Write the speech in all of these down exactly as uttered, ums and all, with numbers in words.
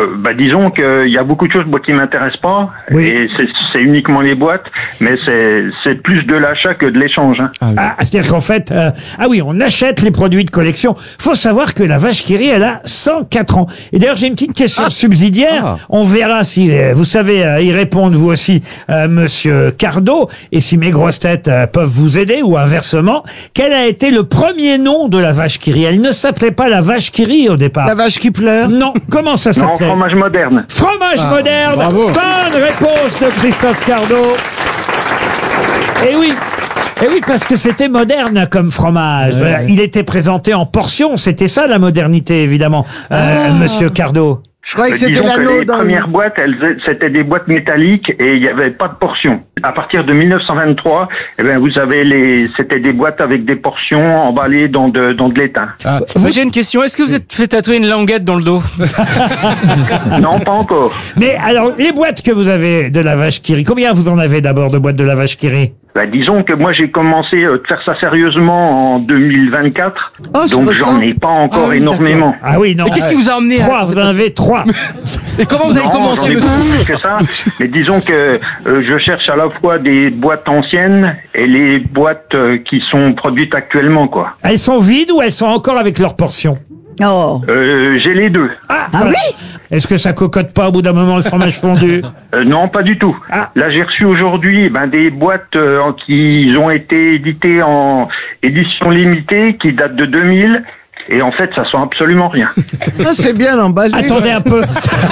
euh, bah, disons qu'il y a beaucoup de choses moi, qui m'intéressent pas. Oui. Et c'est, c'est uniquement les boîtes, mais c'est, c'est plus de l'achat que de l'échange. Hein. Ah, oui. ah, c'est-à-dire qu'en fait, euh, ah oui, on achète les produits de collection. Faut savoir que la vache qui rit, elle a cent quatre ans. Et d'ailleurs, j'ai une petite question ah. subsidiaire. Ah. On verra si euh, vous savez euh, y répondre vous aussi, euh, Monsieur Cardo, et si mes grosses têtes euh, peuvent vous aider ou inversement. Quel a été le premier nom de la vache qui rit? Elle ne s'appelait pas la vache qui rit au départ. La vache qui pleure? Non. Comment ça s'appelait? Non, fromage moderne. Fromage ah, moderne. Bravo. Bonne réponse de Christophe Cardo. Eh oui. Eh oui, parce que c'était moderne comme fromage. Ouais, ouais. Il était présenté en portions. C'était ça la modernité, évidemment, euh, ah. Monsieur Cardo. Je croyais que c'était Disons l'anneau que les dans premières le... boîtes, elles, c'était des boîtes métalliques et il n'y avait pas de portions. À partir de mille neuf cent vingt-trois, eh ben vous avez les, c'était des boîtes avec des portions emballées dans de dans de l'étain. Ah. Vous... J'ai une question. Est-ce que vous êtes fait tatouer une languette dans le dos? Non, pas encore. Mais alors, les boîtes que vous avez de la vache qui rit, combien vous en avez d'abord de boîtes de la vache qui rit? Bah, disons que moi j'ai commencé à faire ça sérieusement en deux mille vingt-quatre, oh, donc j'en ai pas encore ah, oui, énormément. D'accord. Ah oui, non. Et qu'est-ce qui vous a amené Trois, à... vous en avez trois. Et comment vous avez non, commencé, j'en ai beaucoup plus que ça. Mais disons que euh, je cherche à la fois des boîtes anciennes et les boîtes euh, qui sont produites actuellement, quoi. Elles sont vides ou elles sont encore avec leurs portions? Oh. Euh, j'ai les deux. Ah, ah oui? Est-ce que ça cocotte pas au bout d'un moment le fromage fondu? euh, Non, pas du tout. Ah. Là, j'ai reçu aujourd'hui ben, des boîtes euh, qui ont été éditées en édition limitée, qui datent de deux mille. Et en fait, ça sent absolument rien. Ah, c'est bien emballé. Attendez ouais. un peu.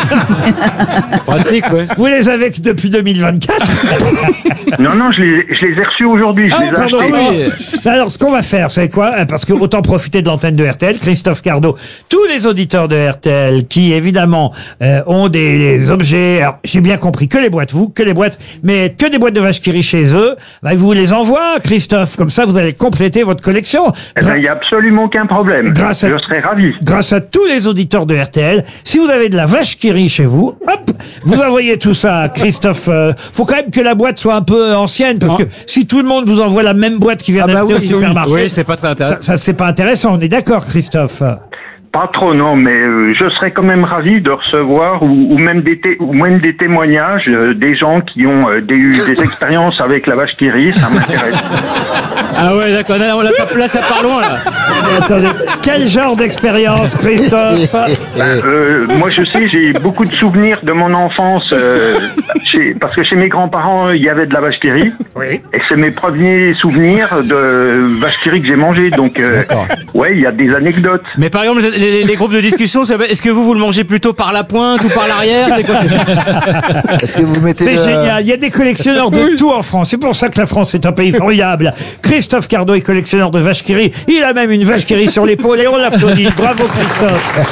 Pratique, ouais. Vous les avez que depuis deux mille vingt-quatre? Non, non, je les, je les ai reçus aujourd'hui. Je ah, les ai pardon, achetés. Oui. Alors, ce qu'on va faire, c'est quoi? Parce que autant profiter de l'antenne de R T L, Christophe Cardo, tous les auditeurs de R T L qui, évidemment, euh, ont des, des objets. Alors, j'ai bien compris que les boîtes, vous, que les boîtes, mais que des boîtes de vache qui rit chez eux. Bah, vous les envoie, Christophe. Comme ça, vous allez compléter votre collection. Eh ben, il n'y a absolument aucun problème. Grâce à, je serais ravi. Grâce à tous les auditeurs de R T L, si vous avez de la vache qui rit chez vous, hop, vous envoyez tout ça à Christophe. Euh, faut quand même que la boîte soit un peu ancienne, parce non. que si tout le monde vous envoie la même boîte qui vient ah d'acheter bah oui, au supermarché, oui, c'est pas très intéressant. Ça, ça c'est pas intéressant. On est d'accord, Christophe? Pas trop, non, mais euh, je serais quand même ravi de recevoir ou, ou même des té- ou même des témoignages euh, des gens qui ont euh, des, eu des expériences avec la vache qui rit, ça m'intéresse. Ah ouais, d'accord, là, là, là ça part loin, là. Attendez, quel genre d'expérience, Christophe? Ben, euh, moi, je sais, j'ai beaucoup de souvenirs de mon enfance, euh, chez, parce que chez mes grands-parents, il y avait de la vache qui rit. Oui. Et c'est mes premiers souvenirs de vache qui rit que j'ai mangé, donc euh, ouais, il y a des anecdotes. Mais par exemple, les, les groupes de discussion, est-ce que vous, vous le mangez plutôt par la pointe ou par l'arrière? C'est quoi? Est-ce que vous mettez C'est le... génial. Il y a des collectionneurs de oui. tout en France. C'est pour ça que la France est un pays formidable. Christophe Cardo est collectionneur de vaches qui rit. Il a même une vache qui rit sur l'épaule et on l'applaudit. Bravo, Christophe.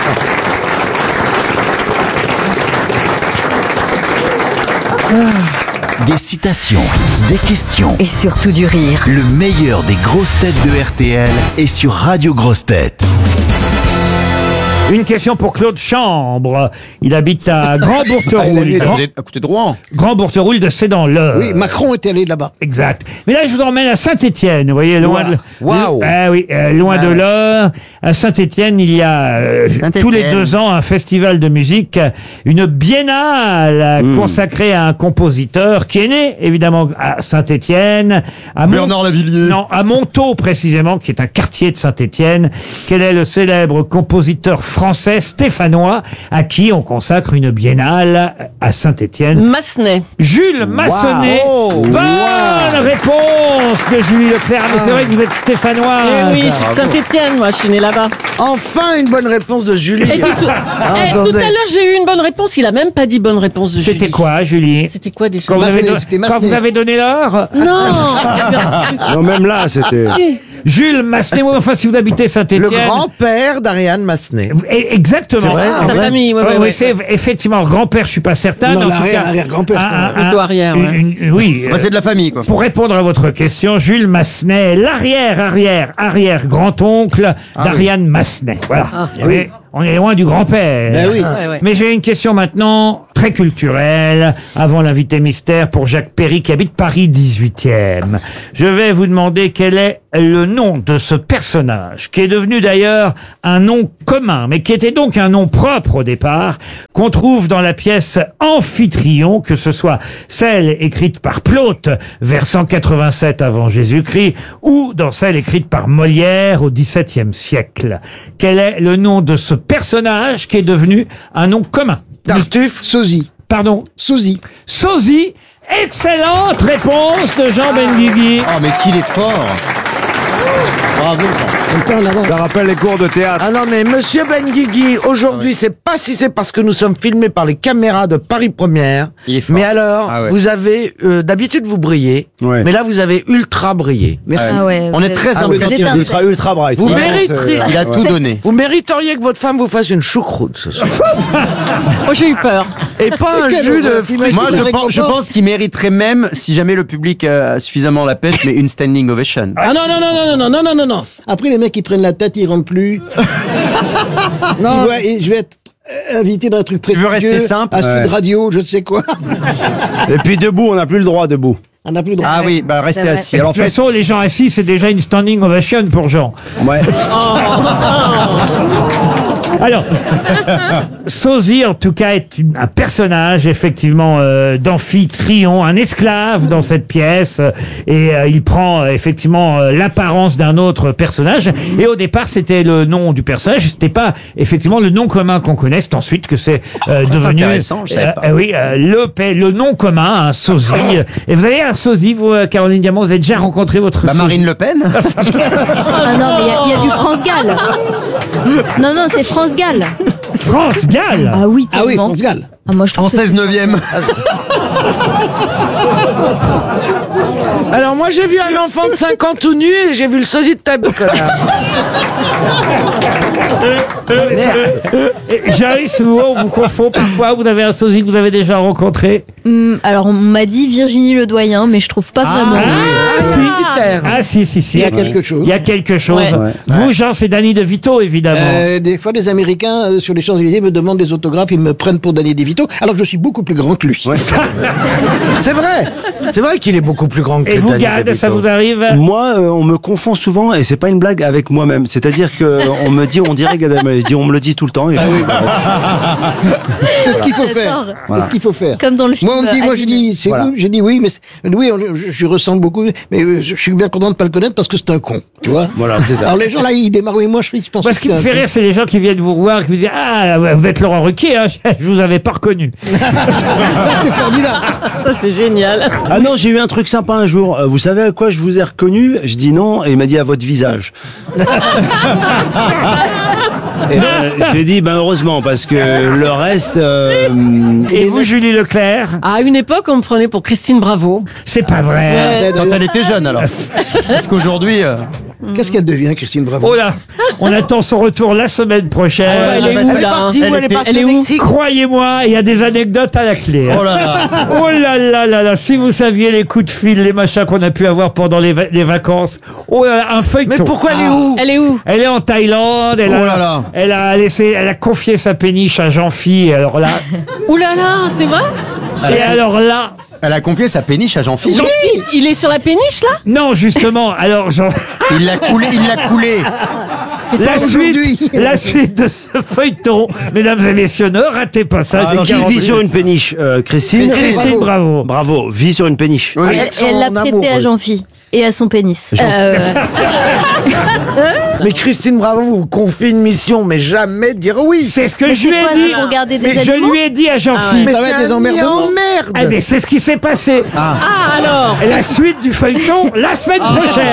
Des citations, des questions et surtout du rire. Le meilleur des grosses têtes de R T L est sur Radio Grosses Têtes. Une question pour Claude Chambre. Il habite à Grand-Bourteroule. Grand... à côté de Rouen. Grand-Bourteroule de Sedan-l'Eure. Oui, Macron était allé là-bas. Exact. Mais là, je vous emmène à Saint-Étienne. Vous voyez, loin wow. de, wow. ah oui, euh, loin ah de ouais. l'Eure. À Saint-Étienne, il y a euh, tous les deux ans un festival de musique, une biennale mm. consacrée à un compositeur qui est né, évidemment, à Saint-Étienne. À Bernard Mont... Lavilliers. Non, à Montaut, précisément, qui est un quartier de Saint-Étienne. Quel est le célèbre compositeur français stéphanois à qui on consacre une biennale à Saint-Étienne? Massenet. Jules Massenet. Wow. Oh, Bonne wow. réponse de Julie Leclerc. Mais c'est vrai que vous êtes stéphanois. Eh oui, je suis de Saint-Étienne, moi, je suis né là-bas. Enfin, une bonne réponse de Julie. Et tout, ah, eh, tout à l'heure, j'ai eu une bonne réponse. Il a même pas dit bonne réponse de Julie. C'était quoi, Julie? C'était quoi déjà? Quand, Massenet, vous avez, do... Quand vous avez donné l'heure? Non. Non, même là, c'était... Jules Massenet, enfin, si vous habitez Saint-Étienne. Le grand-père d'Ariane Massenet. Exactement. C'est vrai, ah, ta famille, ouais, ouais, ouais, ouais, c'est ouais. effectivement grand-père, je suis pas certain. Non, mais en tout cas, arrière-grand-père. Un, un, plutôt arrière, ouais. Une, une, oui. Bah, c'est de la famille, quoi. Pour répondre à votre question, Jules Massenet, l'arrière, arrière, arrière grand-oncle ah, d'Ariane oui. Massenet. Voilà. Ah, oui. On est loin du grand-père. Ben oui. Ah, ouais, ouais. Mais j'ai une question maintenant très très culturel, avant l'invité mystère pour Jacques Perry qui habite Paris dix-huitième. Je vais vous demander quel est le nom de ce personnage, qui est devenu d'ailleurs un nom commun, mais qui était donc un nom propre au départ, qu'on trouve dans la pièce Amphitryon, que ce soit celle écrite par Plaute vers cent quatre-vingt-sept avant Jésus-Christ, ou dans celle écrite par Molière au dix-septième siècle. Quel est le nom de ce personnage qui est devenu un nom commun? Tartuffe. Sosie. Pardon? Sosie. Sosie. Excellente réponse de Jean Benguigui. Oh, mais qu'il est fort. Bravo. Ça rappelle les cours de théâtre. Ah non, mais Monsieur Benguigui, aujourd'hui, c'est pas si c'est parce que nous sommes filmés par les caméras de Paris Première. Il est fort. Mais alors, Ah ouais. vous avez, euh, d'habitude, vous brillez. Ouais. Mais là, vous avez ultra brillé. Merci. Ah ouais, On vous est êtes- très Ah oui, impressionnés. étincelles. Ultra, ultra bright. Vous Ouais, mériteriez- c'est- Il a tout donné. Vous mériteriez que votre femme vous fasse une choucroute ce soir. Oh, j'ai eu peur. Et pas un Quel jus de horreur, fruits. t'imagines Moi, la je pense, je récompense. pense qu'il mériterait même, si jamais le public a suffisamment la pêche, mais une standing ovation. Ah non, non, non, non, non, non, non, non, non. Après, les mecs, ils prennent la tête, ils rentrent plus. non, il doit- et je vais être euh, invité dans un truc veux prestigieux. rester simple? À Sud Ouais. Radio, je ne sais quoi. Et puis debout, on n'a plus le droit debout. On n'a plus le droit. Ah oui, bah restez C'est vrai. assis. Et de Alors, en toute fait, façon, les gens assis, c'est déjà une standing ovation pour Jean. Ouais. Alors, Sosie, en tout cas, est une- un personnage, effectivement, euh, d'Amphitryon, un esclave dans cette pièce, euh, et euh, il prend, euh, effectivement, euh, l'apparence d'un autre personnage. Et au départ, c'était le nom du personnage, c'était pas, effectivement, le nom commun qu'on connaît. C'est ensuite que c'est euh, devenu... intéressant, je savais euh, pas. euh, oui, euh, le, pa- le nom commun, un Sosie. Et vous avez un Sosie, vous, euh, Caroline Diamant, vous avez déjà rencontré votre bah, Sosie? Marine Le Pen. Ah non, mais il y a- il y, a du France Gall. Non, non, c'est France Gall. France Gall. Ah oui, Ah oui, tellement. France Gall. Ah, moi, je trouve En que seize neuvième. Alors moi, j'ai vu un enfant de cinq ans tout nu et j'ai vu le sosie de ta connard. Et Jarry, souvent, on vous confond parfois. Vous avez un sosie que vous avez déjà rencontré? Hum, alors, on m'a dit Virginie Ledoyen, mais je trouve pas vraiment. Ah, si. Militaire. Ah, si, si, si. Il y a quelque chose. Il y a quelque chose. Ouais. Ouais. Vous, Jean, c'est Danny DeVito, évidemment. Euh, des fois, des Américains euh, sur les Champs-Élysées me demandent des autographes, ils me prennent pour Danny DeVito, alors que je suis beaucoup plus grand que lui. C'est vrai. C'est vrai qu'il est beaucoup plus grand que Et vous, Danny Gad, DeVito. ça vous arrive? Moi, euh, on me confond souvent, et c'est pas une blague avec moi-même. C'est-à-dire que on me dit, on dirait Gad Elmaleh. Je dis, on me le dit tout le temps. Et C'est ce qu'il faut faire. D'accord. C'est ce qu'il faut faire. Comme dans le film. Moi, on me dit, moi, j'ai dit, c'est Voilà. vous J'ai dit oui, mais c'est- oui, on- je, je ressemble beaucoup, mais euh, je, je suis bien content de pas le connaître parce que c'est un con, tu vois. Voilà, c'est ça. Alors les gens là, ils démarrent, oui, moi, je, je pense Moi, que ce qui c'est me un fait con. rire, c'est les gens qui viennent vous voir et qui vous disent ah, ouais, vous êtes Laurent Ruquier, hein, je vous avais pas reconnu. Ça, c'est formidable. Ça, c'est génial. Ah non, j'ai eu un truc sympa un jour. Euh, Vous savez à quoi je vous ai reconnu? Je dis non, et il m'a dit à votre visage. Et euh, j'ai dit, ben heureusement, parce que le reste... euh, Et vous, Julie Leclerc? À une époque, on me prenait pour Christine Bravo. C'est pas vrai. Ouais. Quand elle était jeune, alors. Parce qu'aujourd'hui. euh, Qu'est-ce qu'elle devient, Christine Bravo? Oh là, on attend son retour la semaine prochaine. Ouais, elle est où, Elle est là, partie Elle où elle est était- partie elle est au où Mexique. Croyez-moi, il y a des anecdotes à la clé. hein. Oh là là. Oh là là là là, si vous saviez les coups de fil, les machins qu'on a pu avoir pendant les, va- les vacances. Oh là là, un feuilleton. Mais pourquoi elle est où? Elle est où? Elle est en Thaïlande, elle, Oh a, là là. elle a laissé, elle a confié sa péniche à Jean-Phi, et alors là, Ouh là là, c'est vrai? et alors là, Elle a confié sa péniche à Jean-Philippe. Oui, il est sur la péniche, là? non justement, alors Jean, Il l'a coulé, il l'a coulé. la aujourd'hui. suite, la suite de ce feuilleton, mesdames et messieurs, ne ratez pas ça. Alors, c'est qui vit quarante sur une péniche euh, Christine Christine, bravo. Bravo, vit sur une péniche. Oui. Elle Avec son elle l'a prêté amoureux. à Jean-Phi et à son pénis. Euh, Mais Christine Bravo vous confie une mission, mais jamais dire oui. C'est ce que mais je lui c'est ai quoi, dit. pour regarder des Mais je animaux lui ai dit à Jean-Phi. Mais Ça va c'est être des un nid emmerdements. en merde. Ah, mais c'est ce qui s'est passé. Ah, alors? Et la suite du feuilleton la semaine prochaine.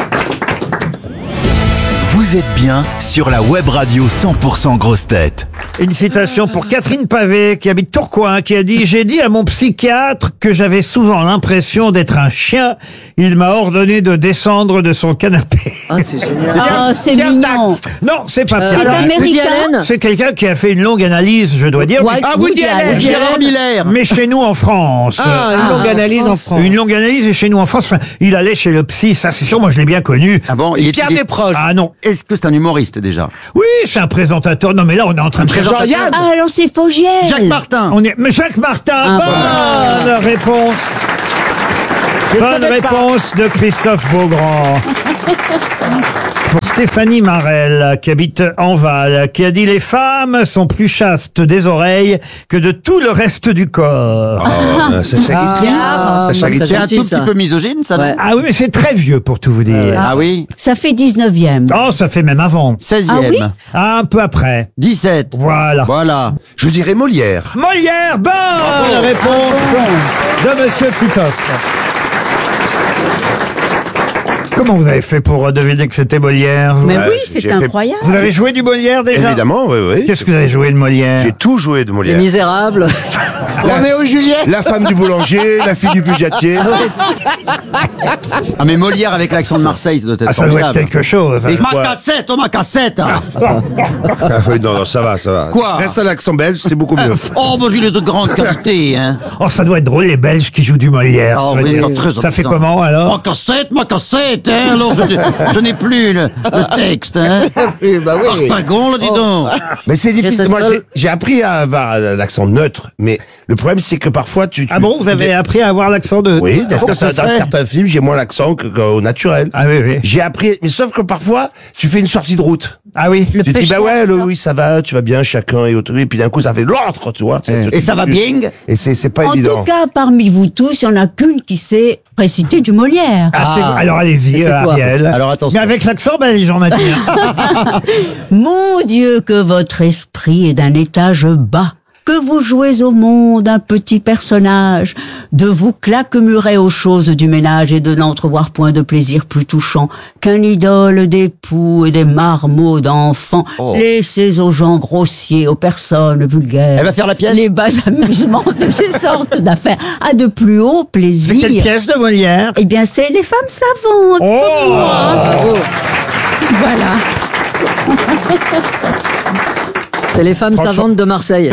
Vous êtes bien sur la web radio cent pour cent Grosses Têtes. Une citation pour Catherine Pavé, qui habite Tourcoing, qui a dit « J'ai dit à mon psychiatre que j'avais souvent l'impression d'être un chien. Il m'a ordonné de descendre de son canapé. » Ah, c'est génial. Ah, c'est mignon. Non, c'est pas C'est Pierre. américain. C'est quelqu'un qui a fait une longue analyse, je dois dire. Ouais, mais- Ah, Woody Allen. Gérard Miller. Mais chez nous en France. Ah, une longue analyse en France. Une longue analyse et chez nous en France. Enfin, il allait chez le psy, ça c'est sûr, moi je l'ai bien connu. Ah bon, il est, Pierre il est- Desproges. Ah non. Est-ce que c'est un humoriste déjà? Oui, c'est un présentateur. Non mais là on est en train de chercher. Jean-Yann. Ah, alors c'est Fogiel. Jacques Martin. On est... Mais Jacques Martin, bonne réponse. Bonne réponse de Christophe Beaugrand. Pour Stéphanie Marel, qui habite Enval, qui a dit « Les femmes sont plus chastes des oreilles que de tout le reste du corps. Ah, Sacha Guitry. Ah, Sacha Guitry. C'est un tout petit peu misogyne, ça, non? Ah oui, mais c'est très vieux pour tout vous dire. Ah oui. Ça fait dix-neuvième. Oh, ça fait même avant. seizième. Ah oui Ah, un peu après. dix-sept. Voilà. Voilà. Je dirais Molière. Molière, bonne réponse de Monsieur Titoff. Comment vous avez fait pour euh, deviner que c'était Molière vous, Mais Ouais, oui, j'ai c'est fait- incroyable. vous avez joué du Molière déjà? Évidemment, oui, oui. Qu'est-ce que vous avez joué de Molière? J'ai tout joué de Molière. Misérables. Roméo et Juliette. La femme du boulanger, la fille du budgetier. Ah mais Molière avec l'accent de Marseille, ça doit être Ah, ça doit être formidable. quelque chose. Et Ma quoi cassette, oh ma cassette. Ah oui, non, non, ça va, ça va. Quoi Reste à l'accent belge, c'est beaucoup mieux. Oh, bah il est de grande qualité, hein. Oh, ça doit être drôle, les Belges qui jouent du Molière. Oh, je veux oui, dire. c'est très ça fait amusant. comment Ma alors? cassette, ma cassette, hein. Alors je, je n'ai plus le, le texte, hein. Oui, bah oui. Arpagon, là, dis donc. Mais c'est difficile. Qu'est-ce Moi, que j'ai- c'est j'ai appris à avoir l'accent neutre, mais le problème, c'est que parfois, tu. tu- Ah bon, vous avez appris à avoir l'accent de... Oui, parce que Qu'est-ce ça, que dans c'est? certains films, j'ai moins l'accent que- qu'au naturel. Ah oui, oui. J'ai appris, mais sauf que parfois, tu fais une sortie de route. Ah oui. Tu te dis, bah ouais, le, oui, ça va, tu vas bien, chacun et autre. Et puis d'un coup, ça fait l'autre, tu vois. Et ça va bien? Et c'est, c'est pas En évident. tout cas, parmi vous tous, il n'y en a qu'une qui sait réciter du Molière. Ah, c'est- alors allez-y, Et c'est euh, toi. Ariel. Alors, attention. Mais avec l'accent belge, on a dit. hein. Mon Dieu, que votre esprit est d'un étage bas, que vous jouez au monde un petit personnage, de vous claquemurer aux choses du ménage et de n'entrevoir point de plaisir plus touchant qu'un idole d'époux et des marmots d'enfants. Oh. Laissez aux gens grossiers, aux personnes vulgaires. Elle va faire la pièce? Les bas amusements de ces sortes d'affaires à de plus hauts C'est quelle plaisirs. pièce de Molière? Eh bien, c'est les femmes savantes. Oh comme moi. Voilà. C'est les femmes Franchement. savantes de Marseille.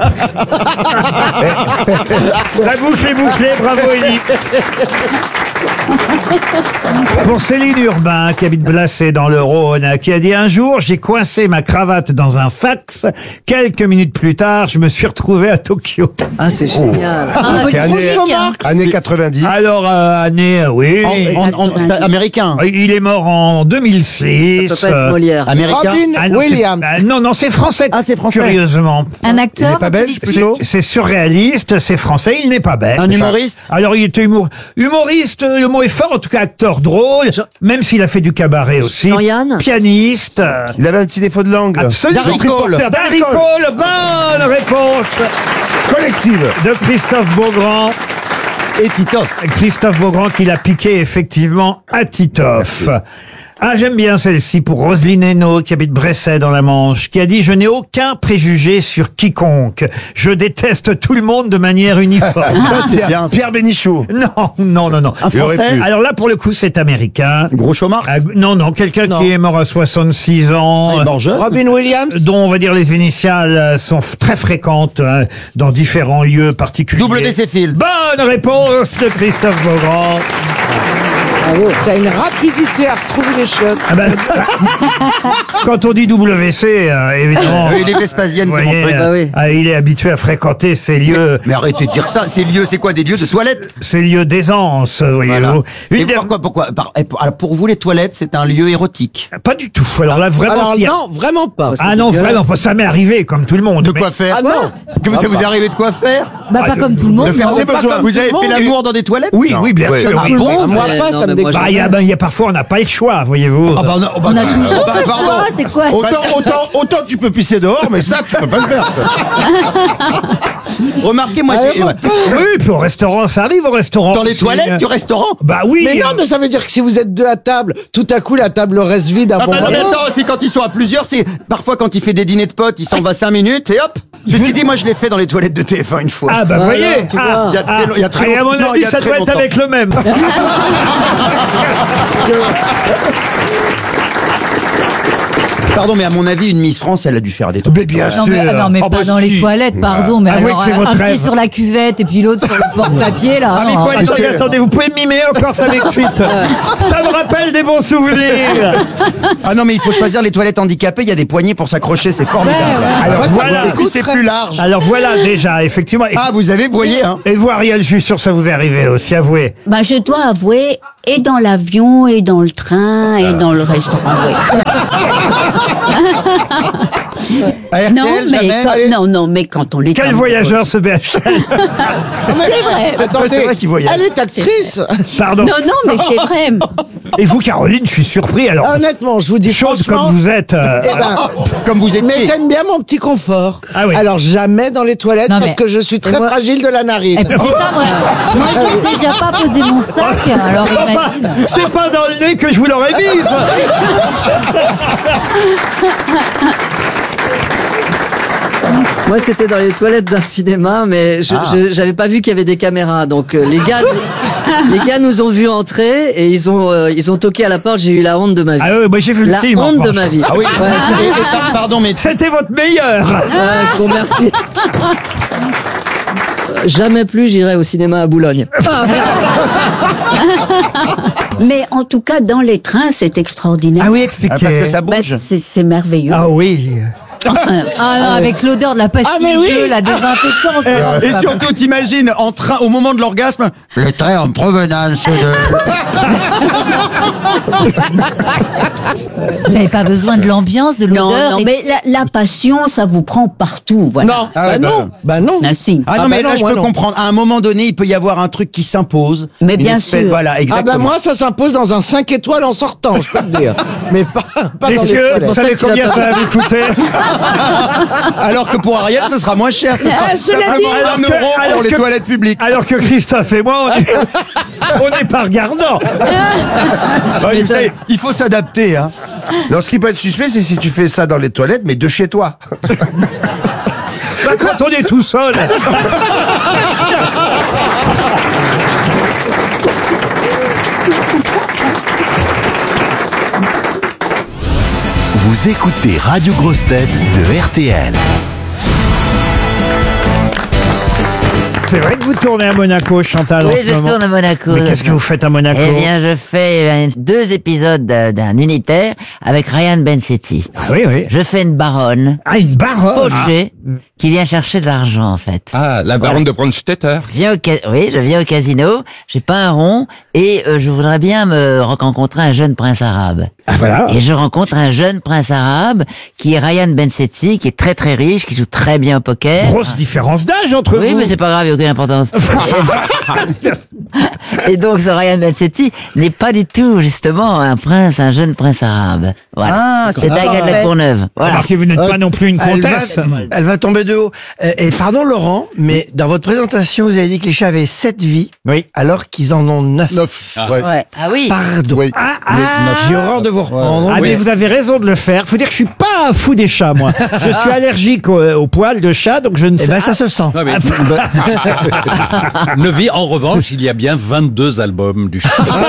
La boucle est bouclée, bravo Élie. Pour Céline Urbain, qui habite Blacé dans le Rhône, qui a dit un jour, j'ai coincé ma cravate dans un fax. Quelques minutes plus tard, je me suis retrouvé à Tokyo. Ah, c'est génial. Ah, C'est année, année quatre-vingt-dix. Alors, euh, année, euh, oui. En- en- en- c'est américain. Il est mort en deux mille six. Ça peut pas être Molière. Américain. Robin Ah non, c'est- Williams. ah non, non, c'est français. Ah, c'est français. Curieusement. Un Il acteur n'est pas belge, C'est plutôt? c'est surréaliste, c'est français, il n'est pas belge. Un humoriste? Alors il était humour- humoriste, le mot est fort, en tout cas acteur drôle, même s'il a fait du cabaret aussi. Jean-Yann Pianiste. euh, Il avait un petit défaut de langue. Absolument. Darry Cole. Darry Cole, bonne réponse Collective. de Christophe Beaugrand. Et Titoff. Christophe Beaugrand qui l'a piqué effectivement à Titoff. Ah, j'aime bien celle-ci pour Roselyne Hénaud, qui habite Bresset dans la Manche, qui a dit « Je n'ai aucun préjugé sur quiconque. Je déteste tout le monde de manière uniforme. Ça, c'est bien, bien. ça. Pierre Bénichou. » Non, non, non, non. Un Il aurait français? pu. Alors là, pour le coup, c'est américain. Groucho Marx? Ah, non, non, quelqu'un Non. qui est mort à soixante-six ans. Il est mort jeune? Robin Williams. dont on va dire les initiales euh, sont f- très fréquentes hein, dans différents lieux particuliers. W C Field. Bonne réponse de Christophe Beaugrand. T'as une rapidité à retrouver les chiottes. Ah ben, quand on dit W C, euh, évidemment. Oui, les Vespasiennes, vous c'est mon voyez, truc. euh, Bah oui. ah, il est habitué à fréquenter ces lieux, Mais arrêtez de dire ça. Ces lieux, c'est quoi? Des lieux de toilettes? ces lieux d'aisance, voyez-vous. Voilà. Une Et der- pourquoi, pourquoi? par- et pour, alors, pour vous, les toilettes, c'est un lieu érotique. Pas du tout. Alors là, vraiment. Alors s'il y a- non, vraiment pas. Ah non, vraiment pas. Ça m'est arrivé comme tout le monde. De mais- quoi faire? Ah non. Que vous- ça vous est arrivé de quoi faire? Bah, pas comme tout le monde. De faire non. ses pas besoins. comme Vous tout avez le fait monde. l'amour dans des toilettes? Oui, Non. oui, bien Ouais. sûr. Ah oui. bon? Ah, moi Ouais, pas, non, ça me mais les Bah, copains. il y a, bah, il y a parfois, on n'a pas le choix, voyez-vous. Ah bah, on a, oh bah, On a toujours bah, le pardon. choix, c'est quoi ça Autant, autant, autant tu peux pisser dehors, mais ça, tu peux pas le faire. Remarquez, moi, j'ai- ouais. Oui, puis au restaurant, ça arrive au restaurant. dans les aussi. toilettes du restaurant. Bah oui. Mais non, mais ça veut dire que si vous êtes deux à table, tout à coup la table reste vide à Ah bon bah non, mais moment. attends, c'est quand ils sont à plusieurs, c'est parfois quand il fait des dîners de potes, il s'en va cinq minutes et hop. Ceci dit, moi je l'ai fait dans les toilettes de T F un une fois. Ah bah Voilà, voyez, tu ah, vois. Il y a très ah, long- il y a très et à mon longtemps. Non, il avis, y a ça très doit être longtemps. avec le même. Pardon, mais à mon avis, une Miss France, elle a dû faire des trucs. Mais bien Non mais, ah non, mais Ah pas bah dans les si. toilettes, pardon, mais Avouez alors que c'est un, votre un pied rêve. sur la cuvette et puis l'autre sur le porte-papier là. Ah, mais non, quoi, les Attendez, attendez, vous pouvez mimer encore ça avec suite. Ça me rappelle des bons souvenirs. Ah non, mais il faut choisir les toilettes handicapées, il y a des poignées pour s'accrocher, c'est formidable. Alors Ouais, ça voilà. va. Et puis c'est plus large. Alors voilà déjà, effectivement. Et, Ah, vous avez, vous voyez, hein. et vous, Ariel, je suis sûr que ça vous est arrivé aussi, avouez. Bah, je dois avouer, et dans l'avion, et dans le train, et dans le restaurant. oui. À R T L, Non, mais jamais. quand, non, non, mais quand on est Quel comme- voyageur ce B H L. C'est vrai. Attends, c'est vrai qu'il voyage. Elle est actrice. Pardon. Non, non, mais c'est vrai. Et vous, Caroline, je suis surpris. Alors, Honnêtement, je vous dis chaude franchement. comme vous êtes. euh, Eh ben, Comme vous mais étiez. j'aime bien mon petit confort. Ah oui. Alors jamais dans les toilettes Non, parce mais- que je suis très moi- fragile de la narine. Et puis ça, moi, je, moi, je n'ai déjà pas posé mon sac, alors Enfin, imagine. c'est pas dans le nez que je vous l'aurais mise. Moi, c'était dans les toilettes d'un cinéma, mais je Ah. je- j'avais pas vu qu'il y avait des caméras. Donc euh, les gars, les gars nous ont vus entrer et ils ont euh, ils ont toqué à la porte. J'ai eu la honte de ma vie. Ah oui, moi j'ai vu le la film. en honte de revanche. ma vie. Ah oui. Ouais, Et- et par- pardon, mais C'était votre meilleur. ouais, je vous remercie. Jamais plus j'irai au cinéma à Boulogne. Ah, merde. Mais en tout cas, dans les trains, c'est extraordinaire. Ah oui, expliquez. Ah, parce que ça Bah, bouge. c'est c'est merveilleux. Ah oui. Enfin, ah, non, avec l'odeur de la pastille Ah, mais oui. bleue, la désinfectante. non, c'est Et pas surtout, t'imagines, en train, au moment de l'orgasme, le train en provenance de... Vous n'avez pas besoin de l'ambiance, de l'odeur. Non, Non, non, mais la, la passion, ça vous prend partout. Voilà. Non, Ah ouais, bah bah non, bah non. Ah, si. Ah non, Ah mais bah là, non, je moi peux non. comprendre. À un moment donné, il peut y avoir un truc qui s'impose. Mais Une bien espèce- sûr. Voilà, Ah exactement. bah moi ça s'impose dans un cinq étoiles en sortant, je peux te dire. Mais pas, pas dans les Messieurs, toilettes. vous savez que tu combien l'as ça va vous coûter? Alors que pour Ariel, ce sera moins cher. Ce sera Ah, cela simplement dit- un Alors que- euro alors pour les que- toilettes publiques. Alors que Christophe et moi, on est- on n'est pas regardants. Ouais, il, faut, il faut s'adapter. Hein. Non, ce qui peut être suspect, c'est si tu fais ça dans les toilettes, mais de chez toi. Bah, quand on est tout seul. Vous écoutez Radio Grosse Tête de R T L. C'est vrai que vous tournez à Monaco, Chantal, en Oui, ce je moment. tourne à Monaco. Mais qu'est-ce que vous faites à Monaco? Eh bien, je fais euh, deux épisodes d'un d'un unitaire avec Ryan Bensetti. Ah oui, oui. Je fais une baronne. Ah, une baronne. Fauchée, qui vient chercher de l'argent, en fait. Ah, la baronne de Brunstetter. Je viens au ca- oui, je viens au casino, j'ai pas un rond, et euh, je voudrais bien me rencontrer un jeune prince arabe. Ah, voilà. Et je rencontre un jeune prince arabe, qui est Ryan Bensetti, qui est très très riche, qui joue très bien au poker. Grosse différence d'âge entre Oui, vous. mais c'est pas grave, il n'y a aucune importance. Et donc, ce Ryan Bensetti n'est pas du tout, justement, un prince, un jeune prince arabe. Voilà. Ah, c'est Daga de la Courneuve. Voilà. Remarquez, vous n'êtes pas non plus une Elle va, comtesse. elle va tomber de haut. Euh, Et pardon Laurent, mais dans votre présentation, vous avez dit que les chats avaient sept vies, Oui. alors qu'ils en ont neuf. Neuf. Ouais. Ah oui. Pardon. Ah, ah, J'ai horreur de vous reprendre. Ah, mais vous avez raison de le faire. Faut dire que je suis pas un fou des chats, moi. Je suis allergique aux, aux poils de chat, donc je ne Eh sais ben ça se sent. Ouais, mais- Neuvy, en revanche, il y a bien vingt-deux albums du chat.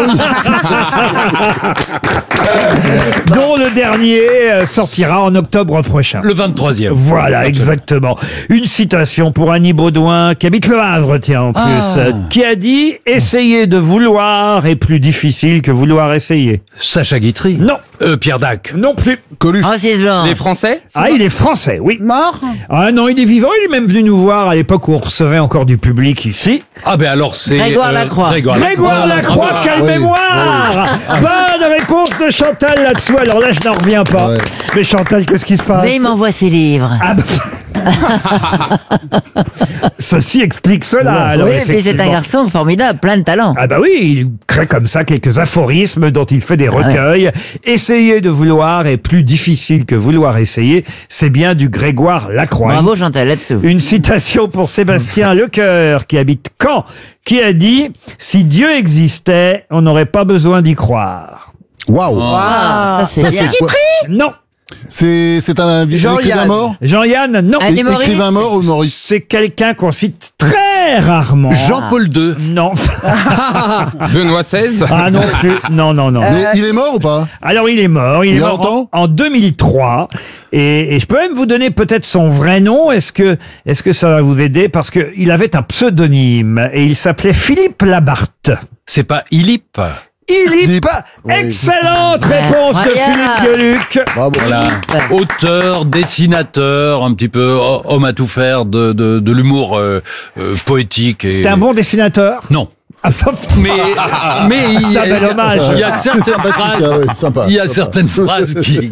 dont le dernier euh, sortira en octobre prochain. Le vingt-troisième. Voilà, exactement. Une citation pour Annie Baudouin, qui habite Le Havre, tiens, en plus, Ah. euh, qui a dit « Essayer de vouloir est plus difficile que vouloir essayer Sacha Guitry. ». Non, Euh, Pierre Dac. non plus. Francis Blanc. Les Français. Ah, il est français, oui. Mort. Ah non, il est vivant, il est même venu nous voir à l'époque où on recevait encore du public ici. Ah ben alors c'est... Grégoire Lacroix. Grégoire, Grégoire Lacroix, Ah, quelle oui, mémoire Bonne réponse de Chantal là-dessous. Alors là, je n'en reviens pas. Ouais. Mais Chantal, qu'est-ce qui se passe? Mais il m'envoie ses livres. Ah, bah, Ceci explique cela. Alors, oui, et puis c'est un effectivement. garçon formidable, plein de talent. Ah bah oui, il crée comme ça quelques aphorismes dont il fait des Ah ouais. recueils. Essayer de vouloir est plus difficile que vouloir essayer. C'est bien du Grégoire Lacroix. Bravo Chantal là-dessous. Une citation pour Sébastien Lecoeur, qui habite Caen, qui a dit « Si Dieu existait, on n'aurait pas besoin d'y croire. » Waouh. Ah, ça, c'est Ça, bien. c'est quoi Non. C'est c'est un Jean-Yann. écrivain mort. Jean-Yann, non. Un humoriste. Écrivain mort ou humoriste? C'est quelqu'un qu'on cite très rarement. Jean-Paul deux. Non. Benoît seize. Ah non plus. Non, non, non. Mais il est mort ou pas? Alors il est mort. Il, Il y est a mort longtemps en, en deux mille trois. Et, et je peux même vous donner peut-être son vrai nom. Est-ce que, est-ce que ça va vous aider? Parce que il avait un pseudonyme et il s'appelait Philippe Labarthe. C'est pas Ilip. Ilip. Oui. Excellente réponse de Incroyable. Philippe Gueluc. Bravo. Voilà. Auteur, dessinateur, un petit peu ho- homme à tout faire de, de, de l'humour euh, euh, poétique. Et... C'était un bon dessinateur. Non. Ah, Mais, mais il y C'est un bel a- hommage. il y a C'est certaines sympathique, phrases, ah ouais, sympa, il y a sympa. certaines phrases qui,